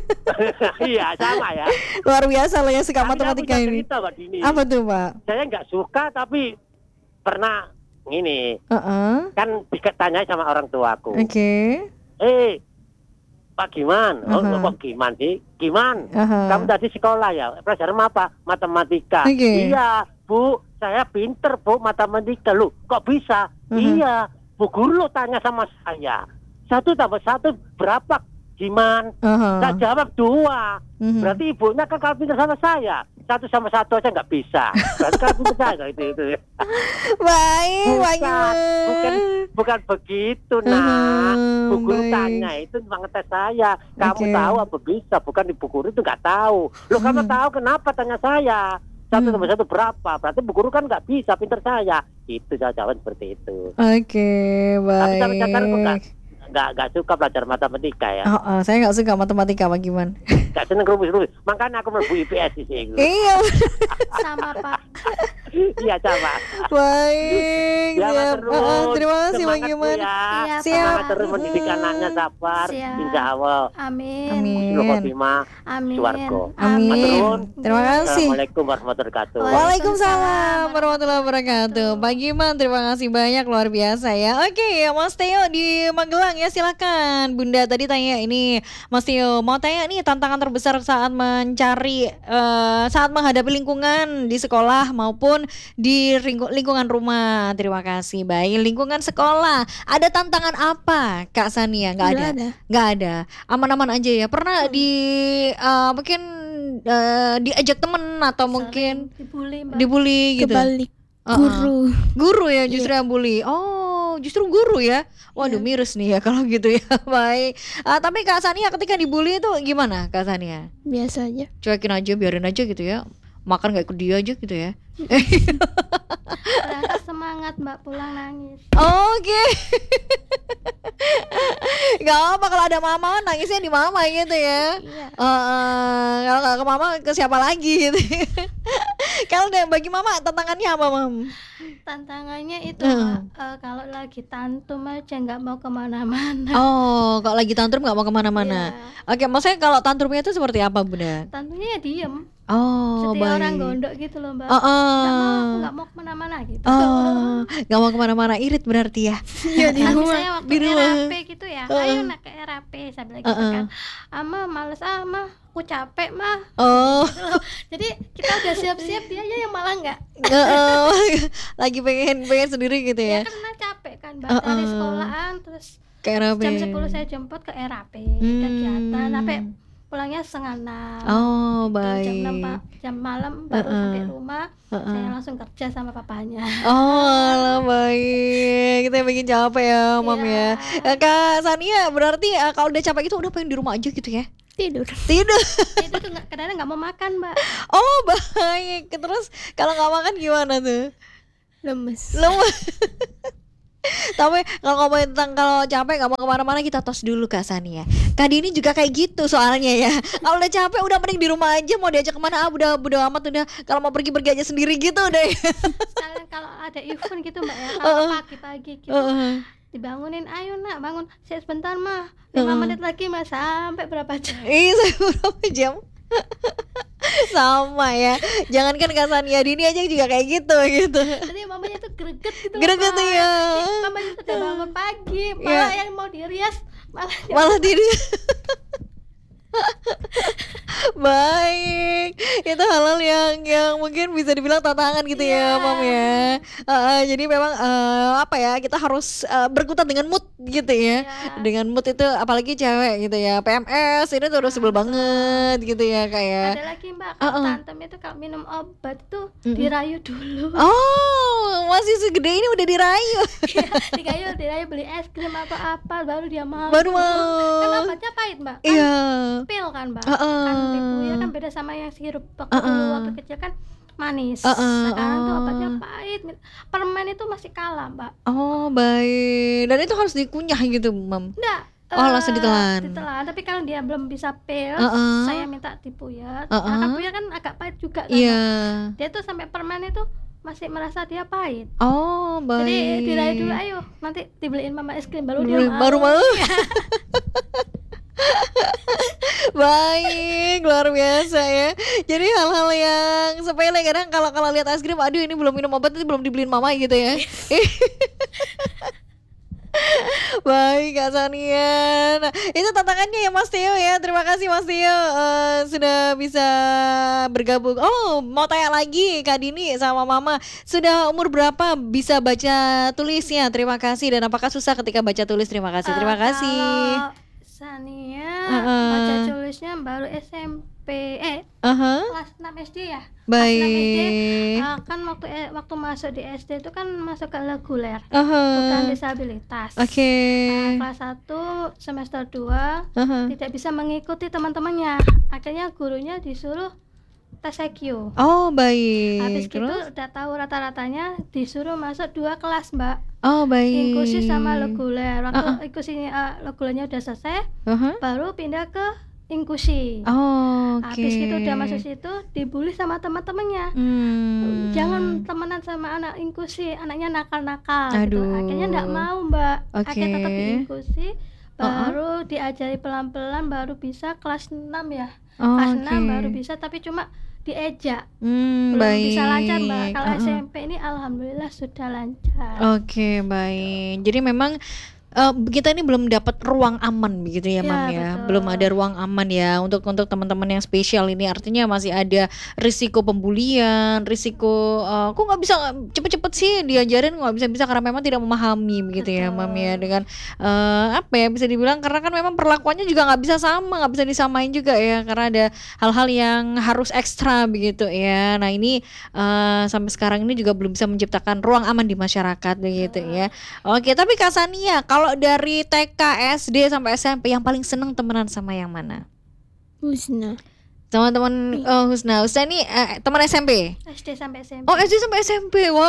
Iya sama ya. Luar biasa loh yang suka Tapi matematika aku bisa ini. cerita, Mbak Dini. Apa tuh, Pak? Saya nggak suka tapi pernah ini Heeh. kan ditanya sama orang tuaku. Oke. Eh, Pak Giman, oh Aha. kok Giman sih? Giman, Aha. kamu tadi sekolah ya? Pelajaran apa? Matematika. Oke. Iya, Bu, saya pinter Bu matematika. Lu kok bisa? Aha. Iya, Bu guru lo tanya sama saya. Satu tambah satu berapa? Giman? Aha. Saya jawab dua. Mhm. Berarti ibunya kan kalau pinter sama saya. Satu sama satu aja nggak bisa. Berarti kalau pinter saya itu itu. Baik, Pak Bukan, Giman. bukan, bukan begitu, nak. Mhm, Bu guru baik. tanya itu mengetes saya. Kamu Oke. tahu apa bisa? Bukan ibu guru itu nggak tahu. Loh, kamu Hmm. tahu kenapa tanya saya? Satu Hmm. tambah satu berapa? Berarti bu guru kan nggak bisa, pinter saya. Itu saya jawab seperti itu. Oke, Tapi sampai sekarang aku nggak baik. nggak nggak suka belajar matematika ya. Oh, oh, saya nggak suka matematika, Pak Giman. Nggak seneng rumus-rumus. Makanya aku mlebu I P S di sini. Iya, Sama Pak. Iya sama. baik. Ya, Mas, Siap. terus. Oh, oh, terima kasih, Pak Semangat, Bu, Giman. ya. Iya, Siap. Semangat terus mendidik anaknya, sabar. Siap. Insya Allah. Amin. Amin. Husnul khotimah. Amin. Suwargo. Amin. Maturun. Terima kasih. Assalamualaikum warahmatullahi wabarakatuh. Waalaikumsalam warahmatullahi wabarakatuh. Pak Giman, terima kasih banyak, luar biasa ya. Oke, Mas Teo di Magelang ya, silakan. Bunda tadi tanya ini, Mas Teo mau tanya nih tantangan terbesar saat mencari eh, saat menghadapi lingkungan di sekolah maupun di ringku- lingkungan rumah. Terima kasih. Baik, lingkungan sekolah. Ada tantangan apa, Kak Sania? Nggak ada. Nggak ada. Nggak ada. Aman-aman aja ya. Pernah di eh, mungkin eh, diajak temen atau mungkin Dibully Mbak. dibully gitu. Kebalik Uh-uh. guru. Guru ya justru yang bully. Oh, justru guru ya. Waduh, Iya. miris nih ya kalau gitu ya. Baik. Ah, tapi Kak Sania ketika dibully itu gimana, Kak Sania? Biasa aja. Cuekin aja, biarin aja gitu ya. Makan gak ikut dia aja gitu ya. Berangkat semangat Mbak, pulang nangis. Oke. Gak apa kalau ada mama nangisnya di mama gitu ya. Iya. Eh, kalau nggak ke mama ke siapa lagi gitu. Kalau deh bagi mama tantangannya apa mam? Tantangannya itu Hmm. Mbak, eh, kalau lagi tantrum aja nggak mau kemana-mana. Oh kalau lagi tantrum nggak mau kemana-mana. Iya. Oke maksudnya kalau tantrumnya itu seperti apa bunda? Tantrumnya ya diem, Oh seperti baik. orang gondok gitu loh Mbak. Oh, oh. Nggak mau, aku nggak mau kemana-mana gitu. Oh, nggak mau kemana-mana, irit berarti ya? Iya di Kan rumah. misalnya waktu Di rumah. R A P gitu ya, Heeh. ayo nak ke R A P sambil gitu Heeh. kan. Ama males ah mah, aku capek mah. Oh, Gitu loh. Jadi kita udah siap-siap, dia aja yang malah nggak. oh, lagi pengen pengen sendiri gitu Ya ya? karena capek kan Mbak, Heeh. dari sekolahan terus Kayak rapi. jam sepuluh saya jemput ke R A P Hmm. kegiatan sampai pulangnya setengah enam. Oh Gitu, jam enam baik. pa- jam malam baru Heeh. sampai rumah. Heeh. Saya langsung kerja sama papanya. Oh, alah, baik. Kita yang bikin capek ya, Mam ya. Iya. Eh, Kak Sania, berarti eh, kalau udah capek itu udah pengen di rumah aja gitu ya? Tidur. Tidur. Itu tuh nggak- kadang-kadang nggak mau makan Mbak. Oh, baik. Terus kalau nggak makan gimana tuh? Lemes. Lemes. Tapi kalau ngomongin tentang kalau capek nggak mau kemana-mana kita tos dulu Kak Sania. Kak Dini juga kayak gitu soalnya ya. Kalau udah capek udah mending di rumah aja, mau diajak kemana ah udah udah amat udah. Kalau mau pergi-pergi aja sendiri gitu udah. Sekalian kalau ada event gitu Mbak ya, kalau pagi-pagi gitu Heeh. dibangunin, ayo nak bangun, saya sebentar mah, lima Heeh. menit lagi mah, sampai berapa jam. Ih, saya berapa jam? Sama ya. Jangankan Kak Sania, Dini aja juga kayak gitu gitu. Jadi mamanya tuh greget gitu loh, Greget Mbak. ya. Ih, mamanya tuh udah bangun pagi, malah yang mau dirias malah dia- Malah tidur. Baik, itu hal-hal yang yang mungkin bisa dibilang tantangan gitu ya, Iya. Mam ya. Uh, jadi memang uh, apa ya, kita harus uh, berkutat dengan mood gitu ya. Iya. Dengan mood itu apalagi cewek gitu ya. P M S ini tuh udah sebel banget gitu ya kayak. Ada lagi Mbak, kalau Uh-uh. tantem itu kalau minum obat tuh Mm-mm. dirayu dulu. Oh, masih segede ini udah dirayu. Dirayu, dirayu beli es krim apa-apa baru dia mau. Baru mau. Kan obatnya pahit Mbak. Kan Iya. pil kan Mbak. Uh-uh. Kan dipuir kan beda sama yang sirup. Waktu Uh-uh. dulu waktu kecil kan manis. Uh-uh, Sekarang tuh oh. obatnya pahit. Permen itu masih kalah Mbak. Oh, baik. Dan itu harus dikunyah gitu, Mam. Enggak. Oh, eh, langsung ditelan. Ditelan. Tapi kalau dia belum bisa pil, Uh-uh. saya minta dipuyat. Uh-uh. Nah, kan puyat kan agak pahit juga kan. Iya. Mbak. Dia tuh sampai permen itu masih merasa dia pahit. Oh, baik. Jadi dirayu dulu, ayo nanti dibeliin mama es krim baru dia Baru- mau. baru mau. Baik, luar biasa ya. Jadi hal-hal yang sepele kadang kalau kalau lihat es krim, aduh ini belum minum obat, ini belum dibeliin mama gitu ya. Baik Kak Sania. Nah, itu tantangannya ya Mas Tio ya. Terima kasih Mas Tio eh, sudah bisa bergabung. Oh, mau tanya lagi Kak Dini sama Mama, sudah umur berapa bisa baca tulisnya? Terima kasih. Dan apakah susah ketika baca tulis? Terima kasih. Terima Eh, kasih. Kalau Sania Uh-uh. baca tulisnya baru S M P eh Aha. kelas enam S D ya. Kelas enam S D. Baik. eh, kan waktu eh, waktu masuk di S D itu kan masuk ke reguler, Aha. bukan disabilitas. Oke. Nah, kelas satu semester dua Aha. tidak bisa mengikuti teman-temannya. Akhirnya gurunya disuruh tes I Q. Oh, baik. Habis gitu Terus? udah tahu rata-ratanya disuruh masuk dua kelas, Mbak. Oh, baik. Inklusi sama reguler. Waktu Uh-uh. inklusi uh, regulernya udah selesai, Aha. baru pindah ke inklusi. Oh, oke. Habis gitu udah masuk situ dibully sama teman-temannya. Hmm. Jangan temenan sama anak inklusi, anaknya nakal-nakal gitu. Aduh. Akhirnya enggak mau, Mbak. Oke. Akhirnya tetap di inklusi, Uh-uh. baru diajari pelan-pelan baru bisa kelas enam ya. Oh, Kelas oke. enam baru bisa, tapi cuma diejak. Hmm, Belum baik. bisa lancar, Mbak. Kalau Uh-uh. S M P ini alhamdulillah sudah lancar. Oke, baik. Jadi memang eh, kita ini belum dapat ruang aman begitu ya, Ya, Mam ya. betul. Belum ada ruang aman ya untuk untuk teman-teman yang spesial ini. Artinya masih ada risiko pembulian, risiko eh, kok nggak bisa cepet-cepet sih diajarin, nggak bisa-bisa karena memang tidak memahami begitu ya, Betul. Mam ya. Dengan eh, apa ya bisa dibilang karena kan memang perlakuannya juga nggak bisa sama, nggak bisa disamain juga ya karena ada hal-hal yang harus ekstra begitu ya. Nah ini eh, sampai sekarang ini juga belum bisa menciptakan ruang aman di masyarakat begitu ya. Oke, tapi Kak Sania, kalau dari T K, S D sampai S M P yang paling seneng temenan sama yang mana? Husna. Sama teman oh, Husna. Husna ini eh, teman S M P. S D sampai S M P. Oh, S D sampai S M P. Wow.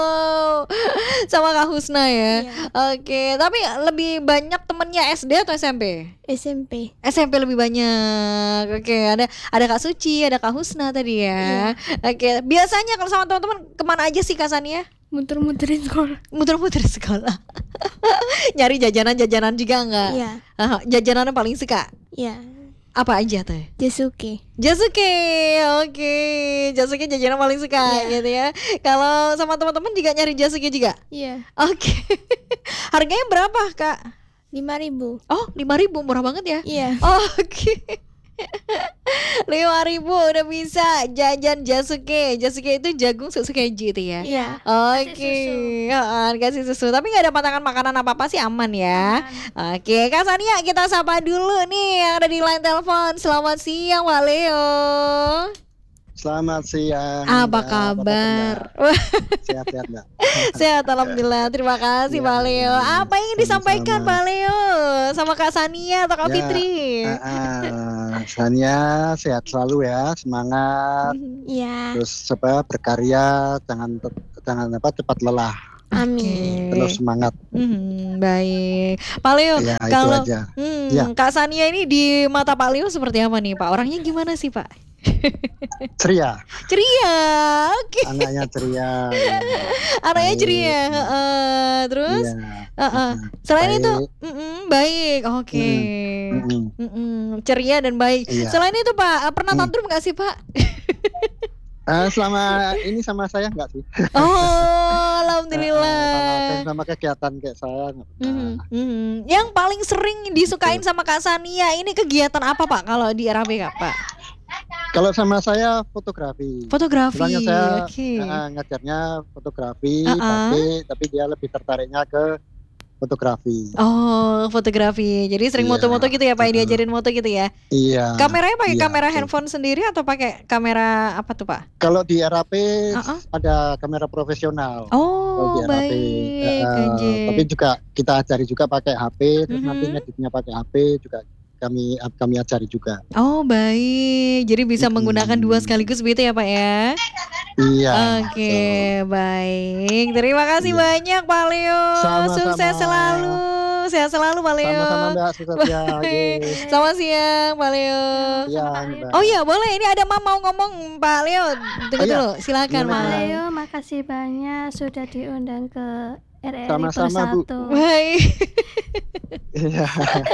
Sama Kak Husna ya. Iya. Oke, tapi lebih banyak temennya S D atau S M P? S M P. S M P lebih banyak. Oke, ada ada Kak Suci, ada Kak Husna tadi ya. Oke, biasanya kalau sama teman-teman kemana aja sih Kak Sania? Muter-muterin sekolah. Muter-muter sekolah. Nyari jajanan-jajanan juga enggak? Iya. Ah, jajanan yang paling suka Iya. apa aja tuh? Jasuke. Jasuke, oke. Jasuke jajanan paling suka Iya. gitu ya. Kalau sama teman-teman juga nyari Jasuke juga? Iya. Oke. Harganya berapa Kak? lima ribu. Oh, lima ribu, murah banget ya? Iya. Oke. lima ribu udah bisa jajan Jasuke. Jasuke itu jagung susu keju itu ya? Iya. Oke, heeh, kasih susu. Tapi nggak ada patangan makanan apa-apa sih, aman ya. Oke, Kak Sania kita sapa dulu nih yang ada di line telepon. Selamat siang, Pak Leo. Selamat siang. Apa Mbak. kabar? Mbak? Sehat-sehat Mbak. Sehat, alhamdulillah. Terima kasih, Iya, Pak Leo. iya. Apa yang ingin disampaikan, Sama-sama. Pak Leo, sama Kak Sania atau Kak Ya, Fitri? Ah, ah, Sania sehat selalu ya, semangat. Iya. Terus apa berkarya, jangan te- jangan apa cepat lelah. Amin. Terus semangat. Hmm, baik. Pak Leo, Ya, itu kalau aja. hmm, Ya. Kak Sania ini di mata Pak Leo seperti apa nih, Pak? Orangnya gimana sih, Pak? Ceria, Ceria, oke. anaknya ceria. ya. Anaknya Baik. ceria, heeh. Terus, Iya. heeh. Mm-mm. Selain Baik. itu, mm-mm, baik, oke. Mm-mm. Mm-mm, ceria dan baik. Iya. Selain itu, Pak, pernah Mm. tantrum nggak sih, Pak? Ah, selama ini sama saya enggak sih? Oh, Ah, alhamdulillah. sama, sama kegiatan kayak saya enggak pernah. Mhm, mhm. Yang paling sering disukain sama Kak Sania ini kegiatan apa, Pak? Kalau di R A B, Kak, Pak? Kalau sama saya fotografi. Fotografi, Sebenarnya saya oke. eh, ngajarnya fotografi, Uh-uh. tapi tapi dia lebih tertariknya ke fotografi. Oh, fotografi. Jadi sering Iya. moto-moto gitu ya, Pak? Uh-uh. Diajarin moto gitu ya? Iya. Kameranya pakai Iya, kamera betul. handphone sendiri atau pakai kamera apa tuh, Pak? Kalau di R A P Uh-uh. ada kamera profesional. Kalau Oh, di R A P, baik, eh, anjir. tapi juga kita ajari juga pakai H P, terus nanti Mhm. ngeditnya pakai H P juga kami kami ajari juga. Oh, baik. Jadi bisa Mm-mm. menggunakan dua sekaligus begitu ya, Pak ya? Iya. Oke, betul. baik. Terima kasih Iya. banyak, Pak Leo. Sama-sama. Sukses selalu. Sehat selalu, Pak Leo. Sama-sama Mbak, sukses ya. Baik. Yeay. Selamat siang, Pak Leo. Iya, Pak Mbak. Oh iya, boleh. Ini ada Mam mau ngomong, Pak Leo. Tunggu Oh, iya. dulu. Silakan, Gimana, Mam. Mbak? Leo, makasih banyak sudah diundang ke R R I Sama-sama, Bu. Bersatu. Baik. Iya.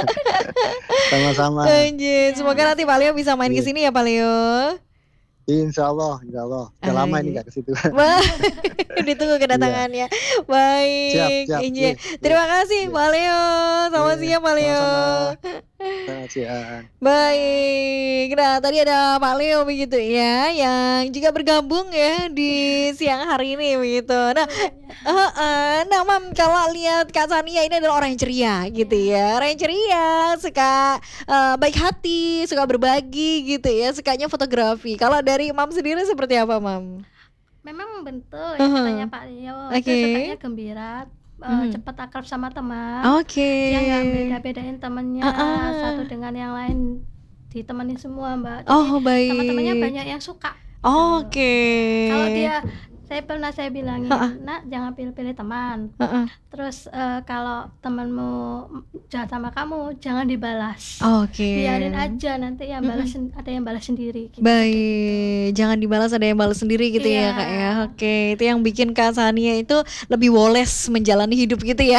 Sama-sama. Anjir, semoga nanti Pak Leo bisa main ke Iya. sini ya, Pak Leo. Insya Allah, Insya Allah. Udah Ah, lama iya. ini nggak ke situ. Wah, ditunggu kedatangannya. Baik. Siap, siap. Iya. Iya, Terima iya, kasih, iya. Pak Leo. Selamat Iya, siang, Pak Leo. sama-sama. Selamat siang. Baik, nah tadi ada Pak Leo begitu ya, yang juga bergabung ya di siang hari ini begitu. Nah, eh, eh, nah Mam, kalau lihat Kak Sania ini adalah orang yang ceria gitu ya, orang yang ceria, suka eh, baik hati, suka berbagi gitu ya, sukanya fotografi. Kalau dari Mam sendiri seperti apa, Mam? Memang betul ya Uh-huh. katanya Pak Leo. Oke. Dia sukanya gembira, eh, Mhm. cepat akrab sama teman. Oke. Dia nggak beda-bedain temennya Ah-ah. satu dengan yang lain, ditemenin semua Mbak. Jadi Oh, baik. teman-temannya banyak yang suka. Oke. Kalau dia, saya pernah saya bilangin, Ha-ah. nak jangan pilih-pilih teman. Heeh. Terus eh, kalau temanmu jahat sama kamu, jangan dibalas. Oke. Biarin aja, nanti yang balas sen- ada yang balas sendiri. Gitu. Baik, jangan dibalas, ada yang balas sendiri gitu ya Iya. Kak ya. Oke, itu yang bikin Kak Sania itu lebih woles menjalani hidup gitu ya.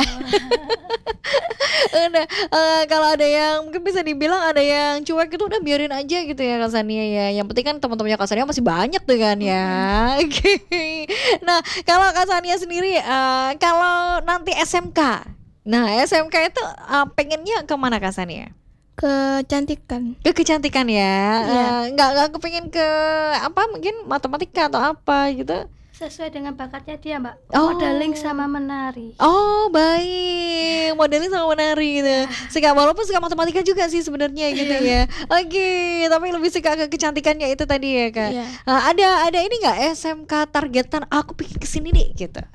Udah, eh, kalau ada yang mungkin bisa dibilang ada yang cuek itu udah biarin aja gitu ya Kak Sania ya. Yang penting kan teman-temannya Kak Sania masih banyak tuh kan ya. Oke. Nah, kalau Kak Sania sendiri, eh, kalau nanti S M K, nah S M K itu eh, pengennya kemana Kak Sania? Kecantikan. Ke kecantikan ya. Iya. Eh, nggak nggak kepingin ke apa mungkin matematika atau apa gitu. Sesuai dengan bakatnya dia Mbak. Oh. Modeling sama menari. Oh baik, modeling sama menari gitu. Suka walaupun suka matematika juga sih sebenarnya gitu ya. Oke, tapi lebih suka ke kecantikannya itu tadi ya Kak. Iya. Nah, ada ada ini nggak S M K targetan aku pengen kesini deh gitu.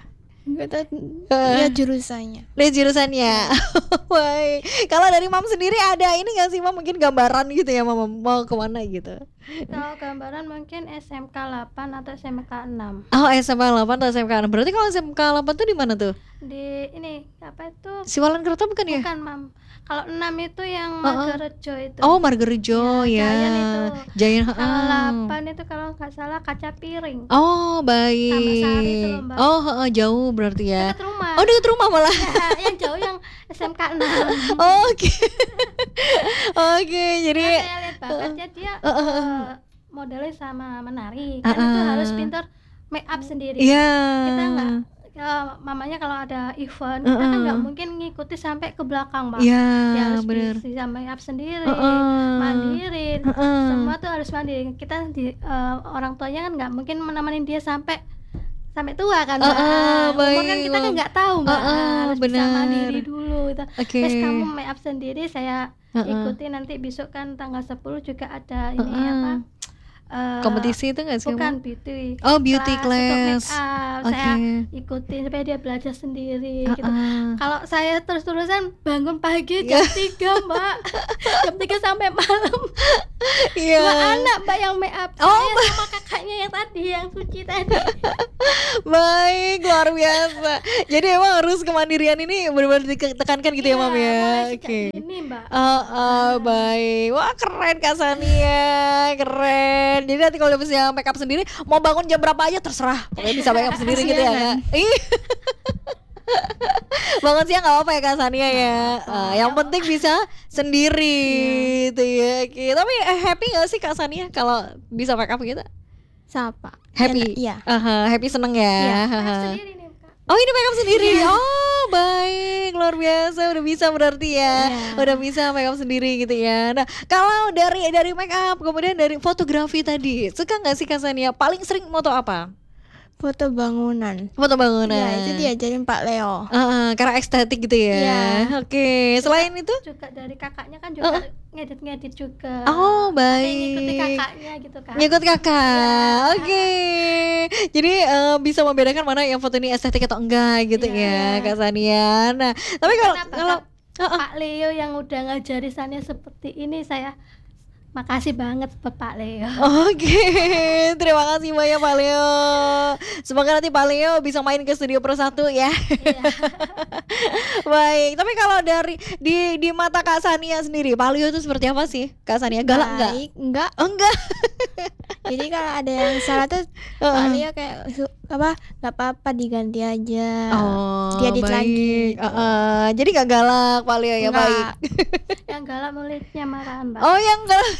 Enggak tahu Heeh. ya jurusannya. Lihat jurusannya. Baik. Kalau dari Mam sendiri ada ini nggak sih Mam, mungkin gambaran gitu ya Mam mau kemana gitu? Kalau gambaran mungkin S M K delapan atau S M K enam. Oh S M K delapan atau S M K enam. Berarti kalau S M K delapan tuh di mana tuh? Di ini apa itu? Siwalan Kerto bukan ya? Bukan, Mam. Kalau enam itu yang Uh-uh. Margarejo itu. Oh Margarejo Ya, ya. Giant itu. Giant, Kalau heeh. delapan itu kalau nggak salah kaca piring. Oh baik. Tambak Sari itu loh, Mbak. Oh heeh, jauh berarti ya. Dekat rumah. Oh dekat rumah malah. Ya, yang jauh yang S M K enam. Oh, Oke. Oke jadi. Karena saya lihat bakatnya dia eh, modelnya sama menari. Kan itu Uh-uh. harus pintar make up sendiri. Iya. Kita nggak kalau mamanya kalau ada event kita kan Uh-uh. nggak mungkin ngikuti sampai ke belakang, Mbak. Iya Ya harus benar. bisa make up sendiri, Uh-uh. mandirin, Uh-uh. semua tuh harus mandiri. Kita di eh, orang tuanya kan nggak mungkin menemani dia sampai sampai tua kan, Mbak. Uh-uh, Umur kan baik, kita kan Mam. nggak tahu, Mbak. Uh-uh, Harus bisa benar. mandiri dulu gitu. Oke. Terus kamu make up sendiri, saya Uh-uh. ikuti nanti besok kan tanggal sepuluh juga ada ini Uh-uh. apa? eh, Kompetisi itu nggak sih? Bukan Mam? beauty. Oh beauty Untuk class. make up. Oke. Saya ikutin supaya dia belajar sendiri gitu. Uh-uh. Kalau saya terus-terusan bangun pagi jam tiga, Mbak. Jam tiga sampai malam. Iya. Dua anak, Mbak, yang make up. Oh, Saya sama kakaknya yang tadi, yang suci tadi. Baik, luar biasa. Jadi emang harus kemandirian ini benar-benar ditekankan gitu ya, Mam Iya, ya. mulai sejak Oke. dini, Mbak. Ah, ah, baik. Wah, keren Kak Sania. Keren. Jadi nanti kalau misalnya make up sendiri mau bangun jam berapa aja terserah. Pokoknya bisa make up sendiri gitu ya, Kak. Ih. Bangun siang nggak apa-apa ya Kak Sania ya. Ah, yang penting bisa sendiri gitu ya. Oke. Tapi eh, happy nggak sih Kak Sania kalau bisa make up gitu? Siapa? Happy. Iya. Aha, happy seneng ya. Iya. Make up Haha. sendiri nih, Kak. Oh ini make up sendiri. Oh baik, luar biasa, udah bisa berarti ya. Iya. Udah bisa make up sendiri gitu ya. Nah kalau dari dari make up kemudian dari fotografi tadi, suka nggak sih Kak Sania? Paling sering moto apa? Foto bangunan. Foto bangunan. Iya, itu diajarin Pak Leo. Ah, karena estetik gitu ya. Iya. Oke, selain itu? Juga dari kakaknya kan juga ngedit-ngedit juga. Oh Ada yang ngikuti baik. kakaknya gitu kan. Ngikut kakak, oke. Jadi eh, bisa membedakan mana yang foto ini estetik atau enggak gitu ya, Iya. Kak Sania. Nah, tapi kalau Karena kalau bakat Pak Leo yang udah ngajari saya seperti ini, saya makasih banget buat Pak Leo. Oke, terima kasih banyak Pak Leo. Semoga nanti Pak Leo bisa main ke Studio Pro satu ya. Iya. Baik, tapi kalau dari di di mata Kak Sania sendiri, Pak Leo itu seperti apa sih? Kak Sania galak enggak? Baik, enggak. Oh, enggak. Jadi kalau ada yang salah tuh Pak Leo kayak su- apa? Enggak apa-apa diganti aja. Oh, Diedit baik. lagi. Heeh, jadi gak galak Pak Leo ya, Enggak. baik. Yang galak mulutnya marahan, Mbak. Oh, yang galak.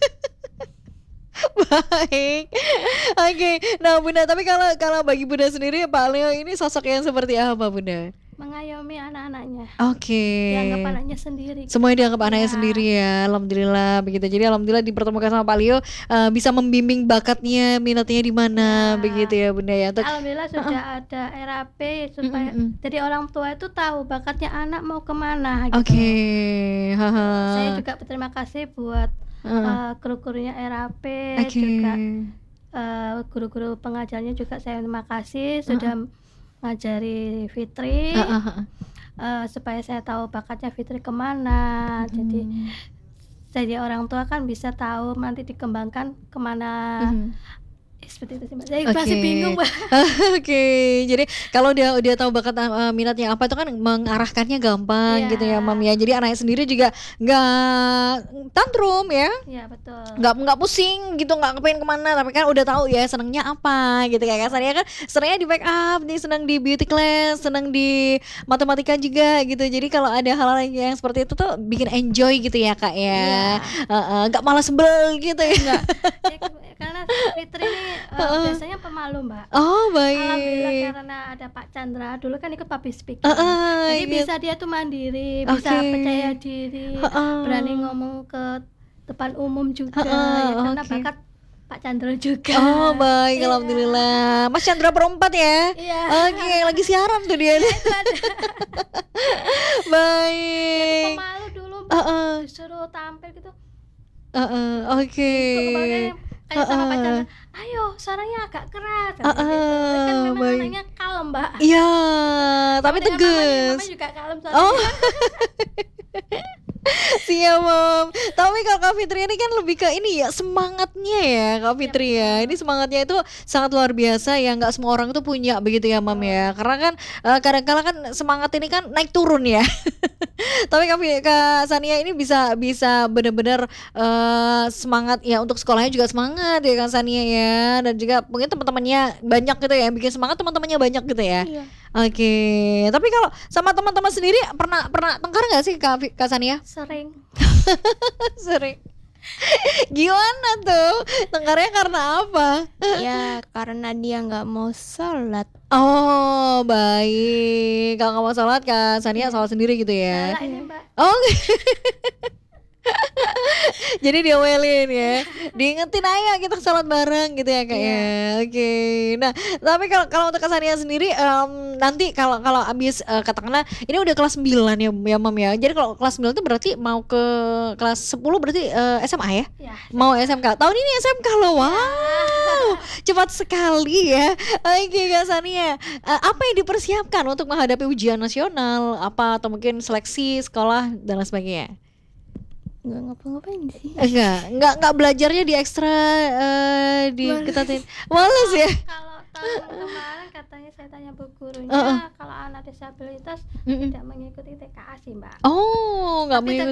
Baik. Oke. Nah, Bunda, tapi kalau kalau bagi Bunda sendiri Pak Leo ini sosok yang seperti apa, Bunda? Mengayomi anak-anaknya. Oke. Dianggap anaknya sendiri. Semuanya dianggap anaknya Iya. sendiri ya. Alhamdulillah begitu. Jadi alhamdulillah dipertemukan sama Pak Leo eh, bisa membimbing bakatnya, minatnya di mana Ya. begitu ya, Bunda ya. Untuk Alhamdulillah sudah ada R A P supaya Mm-mm. jadi orang tua itu tahu bakatnya anak mau kemana gitu. Oke. Haha. Saya juga berterima kasih buat Heeh. eh, guru-gurunya R A P, Oke. juga eh, guru-guru pengajarnya juga saya terima kasih sudah ngajari Fitri. Heeh, heeh. eh, supaya saya tahu bakatnya Fitri kemana. Jadi Hmm. jadi orang tua kan bisa tahu nanti dikembangkan kemana. Mhm. Eh, seperti itu sih, Mbak. Saya Oke. masih bingung, Mbak. Oke, jadi kalau dia udah tahu bakat uh, minatnya apa itu kan mengarahkannya gampang Iya. gitu ya, Mam ya. Jadi anaknya sendiri juga nggak tantrum ya, Iya, betul. nggak nggak pusing gitu, nggak kepengen kemana, tapi kan udah tahu ya senangnya apa gitu kayak Sania kan senangnya di make up, nih senang di beauty class, senang di matematika juga gitu. Jadi kalau ada hal-hal yang seperti itu tuh bikin enjoy gitu ya Kak ya, Heeh, nggak malah sebel gitu ya. Ya, karena Fitri ini eh, biasanya pemalu, Mbak. Oh baik. Alhamdulillah karena ada Pak Chandra dulu kan ikut public speaking. Heeh, Jadi gitu. bisa dia tuh mandiri, bisa Oke. percaya diri, Heeh. berani ngomong ke depan umum juga Heeh, ya, karena oke. bakat Pak Chandra juga. Oh baik, Iya. alhamdulillah. Mas Chandra perempat ya. Iya. Oke, lagi siaran tuh dia. nih. Baik. Pemalu dulu, Mbak. Heeh, Disuruh tampil gitu. heeh, oke. Kok kemarin kayak sama Pak Heeh. Chandra, ayo suaranya agak keras. Kan Heeh, gitu. Kan memang baik. anaknya kalem, Mbak. Iya, tapi Sama dengan mamanya, tegas. mamanya juga kalem Oh. soalnya. Siap Mam. Tapi kalau Kak Fitri ini kan lebih ke ini ya, semangatnya ya Kak Fitri ya. Ini semangatnya itu sangat luar biasa ya, nggak semua orang itu punya begitu ya Mam ya. Karena kan eh, kadang-kala kan semangat ini kan naik turun ya. Tapi Kak, Fi- Kak Sania ini bisa bisa benar-benar eh, semangat ya, untuk sekolahnya juga semangat ya Kak Sania ya, dan juga mungkin teman-temannya banyak gitu ya, yang bikin semangat teman-temannya banyak gitu ya. Iya. Oke, tapi kalau sama teman-teman sendiri pernah pernah tengkar nggak sih Kak, Fi- Kak Sania? Sering. Sering. Gimana tuh? Tengkarnya karena apa? Ya karena dia nggak mau sholat. Oh, baik. Kalau nggak mau sholat, Kak Sania sholat sendiri gitu ya? Salah ini Mbak. Oh, jadi diomelin ya, diingetin ayo kita sholat bareng gitu ya Kak ya. Oke. Nah, tapi kalau kalau untuk Kak Sania sendiri em, nanti kalau kalau abis eh, katakanlah ini udah kelas sembilan ya ya Mam ya. Jadi kalau kelas sembilan itu berarti mau ke kelas sepuluh berarti eh, S M A ya? Ya. Mau S M K. Tahun ini S M K loh. Wow. Cepat sekali ya. Oke Kak Sania. Eh, apa yang dipersiapkan untuk menghadapi ujian nasional, apa atau mungkin seleksi sekolah dan lain sebagainya? Nggak ngapa-ngapain sih. Enggak, enggak enggak belajarnya di ekstra eh, di ketatin. Males ya. Kalau tahun kemarin katanya saya tanya bu gurunya, Heeh. kalau anak disabilitas Mm-mm. tidak mengikuti T K A sih Mbak. Oh, enggak Tapi mengikuti